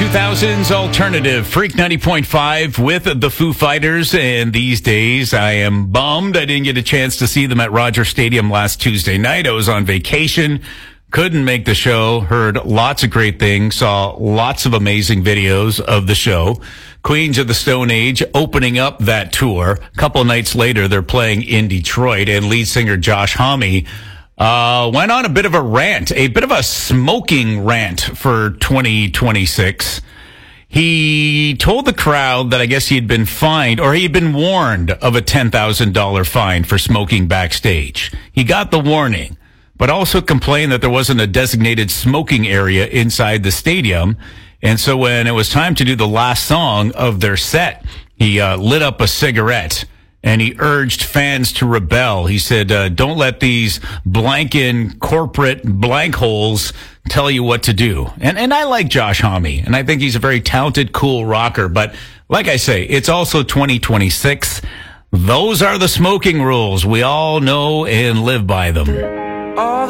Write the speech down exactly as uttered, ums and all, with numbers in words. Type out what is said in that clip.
two thousands alternative Freak ninety point five with the Foo Fighters. And these days I am bummed I didn't get a chance to see them at Rogers Stadium last Tuesday night. I was on vacation, couldn't make the show, heard lots of great things, saw lots of amazing videos of the show. Queens of the Stone Age opening up that tour. A couple nights later, they're playing in Detroit, and lead singer Josh Homme Uh, went on a bit of a rant, a bit of a smoking rant for twenty twenty-six. He told the crowd that I guess he had been fined, or he had been warned of a ten thousand dollars fine for smoking backstage. He got the warning, but also complained that there wasn't a designated smoking area inside the stadium. And so when it was time to do the last song of their set, he uh, lit up a cigarette. And he urged fans to rebel. He said, uh, don't let these blanking corporate blank holes tell you what to do. And and I like Josh Homme, and I think he's a very talented, cool rocker. But like I say, it's also twenty twenty-six. Those are the smoking rules. We all know and live by them.